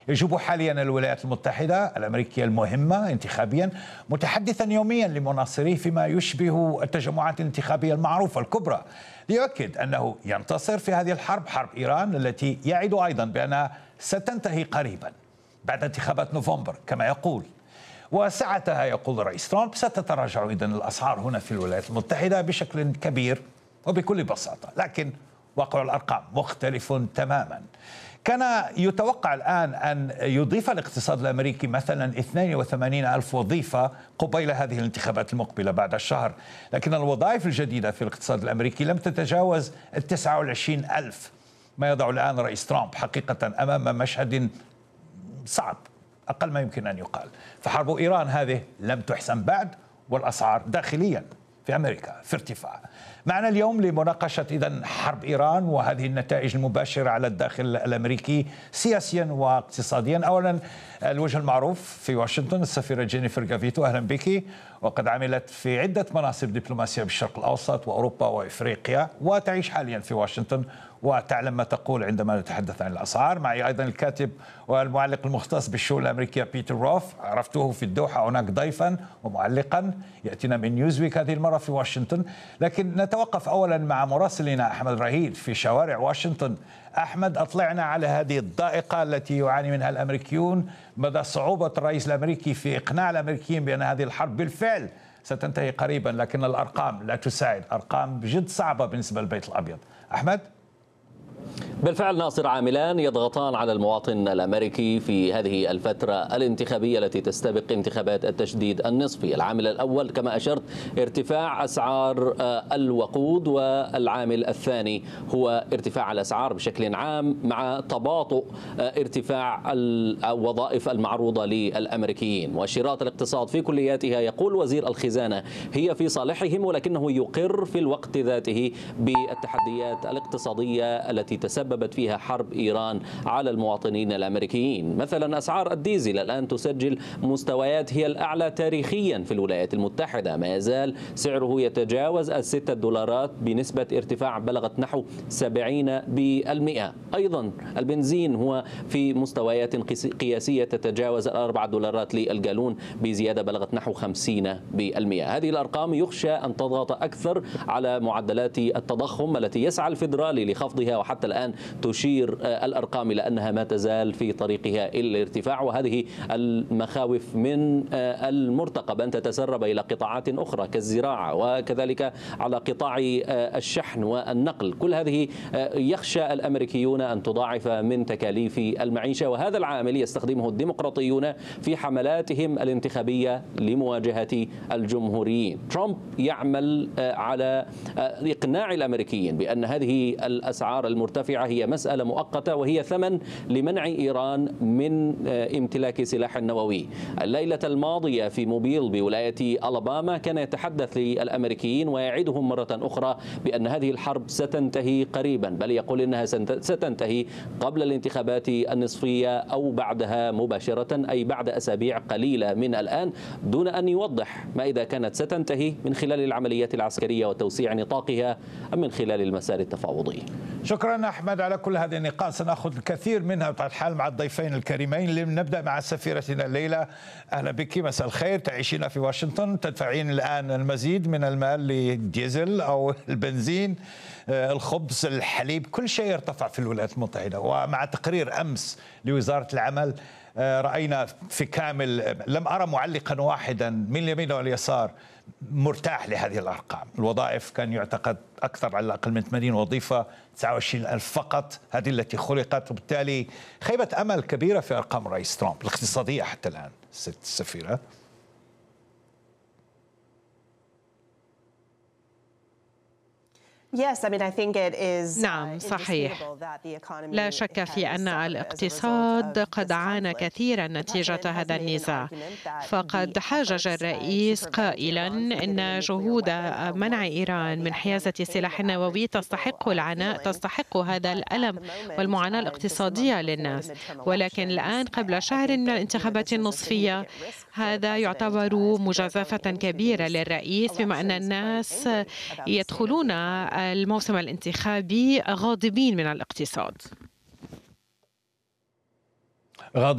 يجوب حاليا الولايات المتحدة الأمريكية المهمة انتخابيا متحدثا يوميا لمناصريه فيما يشبه التجمعات الانتخابية المعروفة الكبرى، ليؤكد أنه ينتصر في هذه الحرب، حرب إيران التي يعد أيضا بأنها ستنتهي قريبا بعد انتخابات نوفمبر كما يقول. وساعتها يقول الرئيس ترامب ستتراجع إذن الأسعار هنا في الولايات المتحدة بشكل كبير وبكل بساطة، لكن واقع الأرقام مختلف تماما. كان يتوقع الآن أن يضيف الاقتصاد الأمريكي مثلا 82 ألف وظيفة قبيل هذه الانتخابات المقبلة بعد الشهر، لكن الوظائف الجديدة في الاقتصاد الأمريكي لم تتجاوز 29 ألف، ما يضع الآن رئيس ترامب حقيقة أمام مشهد صعب أقل ما يمكن أن يقال. فحرب إيران هذه لم تحسم بعد، والأسعار داخليا في أمريكا في ارتفاع. معنا اليوم لمناقشة إذن حرب إيران وهذه النتائج المباشرة على الداخل الأمريكي سياسيا واقتصاديا. أولا الوجه المعروف في واشنطن السفيرة جينيفر جافيتو، أهلا بك، وقد عملت في عدة مناصب دبلوماسية بالشرق الأوسط وأوروبا وإفريقيا وتعيش حاليا في واشنطن وتعلم ما تقول عندما نتحدث عن الأسعار. معي أيضا الكاتب والمعلق المختص بالشؤون الأمريكية بيتر روف، عرفته في الدوحة هناك ضيفا ومعلقا يأتينا من نيوزويك هذه المرة في واشنطن. لكن نتوقف أولا مع مراسلنا أحمد رهيد في شوارع واشنطن. أحمد، أطلعنا على هذه الضائقة التي يعاني منها الأمريكيون، مدى صعوبة الرئيس الأمريكي في إقناع الأمريكيين بأن هذه الحرب بالفعل ستنتهي قريبا، لكن الأرقام لا تساعد، أرقام بجد صعبة بالنسبة للبيت الأبيض. أحمد؟ بالفعل ناصر، عاملان يضغطان على المواطن الأمريكي في هذه الفترة الانتخابية التي تستبق انتخابات التجديد النصفي. العامل الأول كما أشرت ارتفاع أسعار الوقود، والعامل الثاني هو ارتفاع الأسعار بشكل عام مع تباطؤ ارتفاع الوظائف المعروضة للأمريكيين. مؤشرات الاقتصاد في كلياتها يقول وزير الخزانة هي في صالحهم، ولكنه يقر في الوقت ذاته بالتحديات الاقتصادية التي تسببت فيها حرب إيران على المواطنين الأمريكيين. مثلا أسعار الديزل الآن تسجل مستويات هي الأعلى تاريخيا في الولايات المتحدة، ما يزال سعره يتجاوز $6 بنسبة ارتفاع بلغت نحو 70%. أيضا البنزين هو في مستويات قياسية تتجاوز $4 للجالون بزيادة بلغت نحو 50%. هذه الأرقام يخشى أن تضغط أكثر على معدلات التضخم التي يسعى الفيدرالي لخفضها، وحتى الآن تشير الأرقام إلى أنها ما تزال في طريقها إلى الارتفاع. وهذه المخاوف من المرتقب أن تتسرب إلى قطاعات أخرى كالزراعة وكذلك على قطاع الشحن والنقل. كل هذه يخشى الأمريكيون أن تضاعف من تكاليف المعيشة، وهذا العامل يستخدمه الديمقراطيون في حملاتهم الانتخابية لمواجهة الجمهوريين. ترامب يعمل على إقناع الأمريكيين بأن هذه الأسعار المرتفعة هي مسألة مؤقتة وهي ثمن لمنع إيران من امتلاك سلاح نووي. الليلة الماضية في موبيل بولاية ألاباما كان يتحدث للأمريكيين ويعدهم مرة أخرى بأن هذه الحرب ستنتهي قريبا، بل يقول إنها ستنتهي قبل الانتخابات النصفية أو بعدها مباشرة، أي بعد أسابيع قليلة من الآن، دون أن يوضح ما إذا كانت ستنتهي من خلال العمليات العسكرية وتوسيع نطاقها أم من خلال المسار التفاوضي. شكرا أحمد على كل هذه النقاط، سنأخذ الكثير منها بطبيعة الحال مع الضيفين الكريمين. نبدأ مع سفيرتنا الليلة، أهلا بك، مساء الخير. تعيشين في واشنطن، تدفعين الآن المزيد من المال للديزل أو البنزين، الخبز، الحليب، كل شيء يرتفع في الولايات المتحدة. ومع تقرير أمس لوزارة العمل رأينا في كامل، لم أرى معلقا واحدا من اليمين واليسار مرتاح لهذه الأرقام. الوظائف كان يعتقد أكثر على الأقل من 80 وظيفة، 29 ألف فقط هذه التي خلقت، وبالتالي خيبة أمل كبيرة في أرقام رئيس ترامب الاقتصادية حتى الآن. ست السفيرة. نعم صحيح، لا شك في أن الاقتصاد قد عانى كثيرا نتيجة هذا النزاع، فقد حاجج الرئيس قائلا إن جهود منع إيران من حيازة السلاح النووي تستحق العناء، تستحق هذا الألم والمعاناة الاقتصادية للناس. ولكن الآن قبل شهر من الانتخابات النصفية هذا يعتبر مجازفة كبيرة للرئيس، بما أن الناس يدخلون الموسم الانتخابي غاضبين من الاقتصاد.